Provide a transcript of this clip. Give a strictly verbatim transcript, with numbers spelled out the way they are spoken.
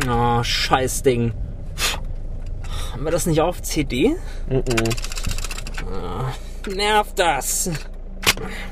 Oh, scheiß Ding. Haben wir das nicht auf C D? Mhm. Oh, nervt das.